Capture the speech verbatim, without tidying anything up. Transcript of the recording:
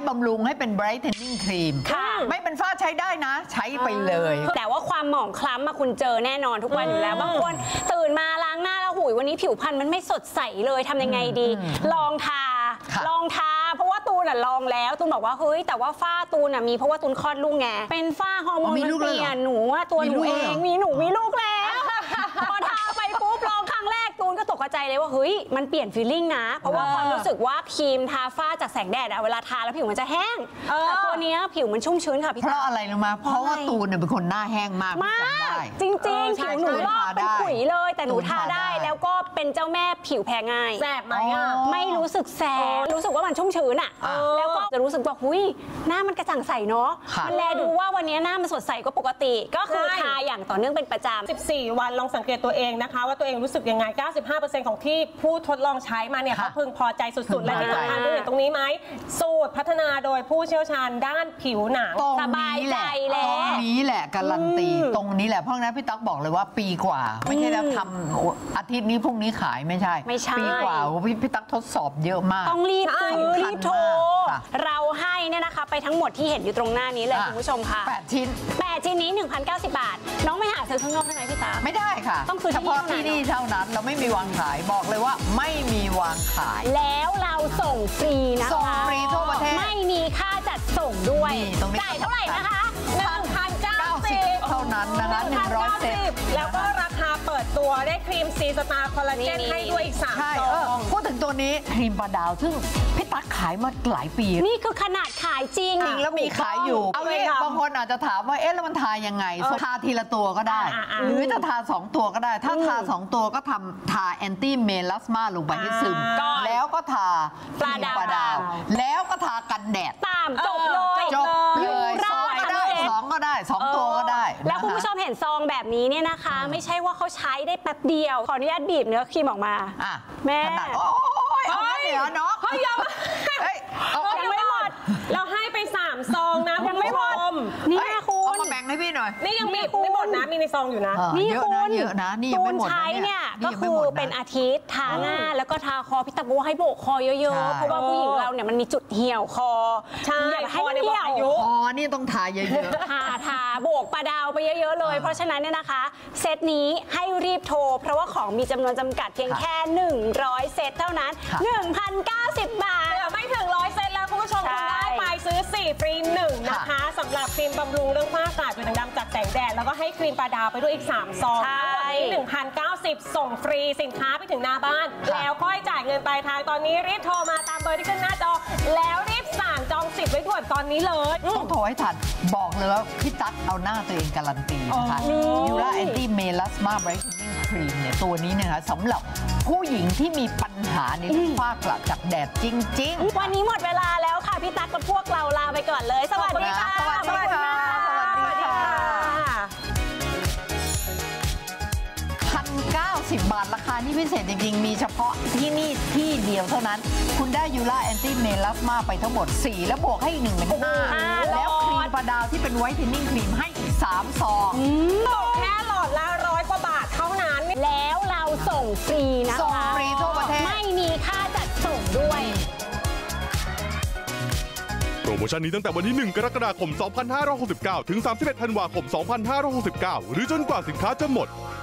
บำรุงให้เป็น brightening cream ไม่เป็นฝ้าใช้ได้นะใช้ไปเลยแต่ว่าความหมองคล้ำมาคุณเจอแน่นอนทุกวันอยู่แล้วบางคนตื่นมาล้างหน้าแล้วหุยวันนี้ผิวพรรณมันไม่สดใสเลยทำยังไงดีลองทาลองทาเพราะว่าตูนอ่ะลองแล้วตูนบอกว่าเฮ้ยแต่ว่าฝ้าตูนอ่ะมีเพราะว่าตูนคลอดลูกไงเป็นฝ้าฮอร์โมนมันเปลี่ยนหนูว่าตัวหนูเองมีหนูมีลูกแล้วพอทาไปปุ๊บลองครั้งแรกตูนก็ตกใจเลยว่าเฮ้ยมันเปลี่ยนฟีลลิ่งนะเพราะว่าความรู้สึกว่าครีมทาฝ้าจากแสงแดดอะเวลาทาแล้วผิวมันจะแห้งแต่ตัวนี้ผิวมันชุ่มชื้นค่ะพี่เพราะอะไรรู้ไหมเพราะว่าตูนเนี่ยเป็นคนหน้าแห้งมากมากจริงจริงผิวหนูลอกเป็นขุยเลยแต่หนูทาได้แล้วก็เป็นเจ้าแม่ผิวแพ้ง่ายแสบไหมอ่ะไม่รู้สึกแสบรู้สึกว่ามันชุ่มชื้นอะแล้วก็จะรู้สึกว่าหุยหน้ามันกระจ่างใสเนาะมันแลดูว่าวันนี้หน้ามันสดใสก็ปกติก็คือทาอย่างต่อเนื่องเป็นประจำสิบสี่วันลองสังเกตตัวเองนะคะว่าตัวเองรู้สึกยังไง เก้าสิบห้าเปอร์เซ็นต์ ของที่ผู้ทดลองใช้มาเนี่ยเขาพึงพอใจสุดๆและที่สำคัญด้วยตรงนี้ไหมสูตรพัฒนาโดยผู้เชี่ยวชาญด้านผิวหนังสบายใจแล้วตรงนี้แหละการันตีตรงนี้แหละเพราะนั้นพี่ตั๊กบอกเลยว่าปีกว่าไม่ใช่แล้วทำอาทิตย์นี้พรุ่งนี้ขายไม่ใช่ปีกว่าพี่พี่ตั๊กทดสอบเยอะมากต้องรีบซื้อรีบโทรเราให้เนี่ยนะคะไปทั้งหมดที่เห็นอยู่ตรงหน้านี้เลยคุณผู้ชมค่ะแปดชิ้นแปดชิ้นนี้ หนึ่งพันเก้าสิบบ าทน้องไม่หาซื้อข้างนอกได้ไหมพี่ตั๊กไม่ได้ค่ะต้องคือเฉพาะที่นี่เท่านั้นเราไม่มีวางขายบอกเลยว่าไม่มีวางขายแล้วเราส่งฟรีนะคะส่งฟรีทั่วประเทศไม่มีค่าจัดส่งด้วยจ่ายเท่าไหร่นะคะหนึ่งพันเก้าสิบเท่านั้นนะคะหนึ่งร้อยเซตแล้วก็ราคาเปิดตัวได้ครีมซีสตาร์คอลลาเจนให้ด้วยอีกสามซองพูดถึงตัวนี้ครีมปลาดาวซึ่งพี่ตั๊กขายมาหลายปีนี่คือขนาดขายจริงจริงแล้วมีขายอยู่เอางี้บางคนอาจจะถามว่าเอ๊ะแล้วมันทายังไงทาทีละตัวก็ได้หรือจะทาสองตัวก็ได้ถ้าทาสองตัวก็ทำทาแอนตี้เมลาสมาลงไปให้ซึมแล้วก็ทาปลาดาวแล้วก็ทากันแดดตามจบเลยจบเลยสองก็ได้สองก็ได้สองตัวก็ได้แล้วคุณผู้ชมเห็นซองแบบนี้เนี่ยนะคะไม่ใช่ว่าเขาใช้ได้แป๊บเดียวขออนุญาตบีบเนื้อครีมออกมาแม่โอ้ยเอาเดี๋ยวเนาะเฮ้ยยังยังไม่หมดเราให้ไปสามซองนะยังไม่หมดนี่คุณเอามาแบ่งให้พี่หน่อยนี่ยังมีไม่หมดนะมีในซองอยู่นะนี่คุณเยอะนะนี่ยังไม่หมดใช้เนี่ยก็คือเป็นอาทิตย์ทาหน้าแล้วก็ทาคอพี่ตะโกให้โบกคอเยอะๆเพราะว่าผู้หญิงเราเนี่ยมันมีจุดเหี่ยวคอใช่อย่าให้เหี่ยวคอนี่ต้องทาเยอะๆทาทาโบกปลาดาวไปเยอะๆเลยเพราะฉะนั้นเนี่ยนะคะเซตนี้ให้รีบโทรเพราะว่าของมีจำนวนจำกัดเพียงแค่หนึ่งร้อยเซตเท่านั้น หนึ่งพันเก้าสิบ บาทเหลือไม่ถึงร้อยเซตแล้วคุณผู้ชมคุณได้ไปซื้อสี่ฟรีหนึ่งนะคะสำหรับครีมบำรุงเรื่องฝ้ากระจุดด่างดำจากแสงแดดแล้วก็ให้ครีมปลาดาวไปด้วยอีกสามซองทั้งหมดนี้ หนึ่งพันเก้าสิบ ส่งฟรีสินค้าไปถึงหน้าบ้านแล้วค่อยจ่ายเงินปลายทางตอนนี้รีบโทรมาตามเบอร์ที่ขึ้นหน้าจอแล้วรีบสั่งจองสิทธิ์ไว้ด่วนตอนนี้เลยต้องโทรให้ทันบอกเลยว่าพี่ตั๊กเอาหน้าตัวเองการันตีนะคะยูราแอนตี้เมลาสมาไบรท์เทนนิ่งครีมเนี่ยตัวนี้เนี่ยนะสำหรับผู้หญิงที่มีปัญหาในฝ้ากระจากแดดจริงๆวันนี้หมดเวลาแล้วค่ะพี่ตั๊กกับพวกเราลาไปก่อนเลยสวัสดีค่ะสวัสดีค่ะสวัสดีค่ะพันเก้าสิบบาทราคาที่พิเศษจริงๆมีเฉพาะที่นี่ที่เดียวเท่านั้นคุณได้ยูราแอนตี้เมลาสมาไปทั้งหมดสี่แล้วบวกให้อีกหนึ่งเป็นห้าแล้วครีมปลาดาวที่เป็นไวท์เทนนิ่งครีมให้อีกสามซองตกแค่หลอดละร้อยกว่าบาทเท่านั้นแล้วเราส่งฟรีนะคะส่งฟรีทั่วประเทศไม่มีค่าจัดส่งด้วยโปรโมชั่นนี้ตั้งแต่วันที่หนึ่งกรกฎาคมสองพันห้าร้อยหกสิบเก้าถึงสามสิบเอ็ดธันวาคมสองพันห้าร้อยหกสิบเก้าหรือจนกว่าสินค้าจะหมด